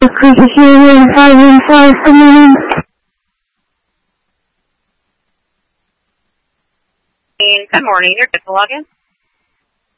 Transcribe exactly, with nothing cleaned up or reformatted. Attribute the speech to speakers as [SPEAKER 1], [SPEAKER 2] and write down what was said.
[SPEAKER 1] Could you hear me? I've been sorry for me.
[SPEAKER 2] Good morning. Your login.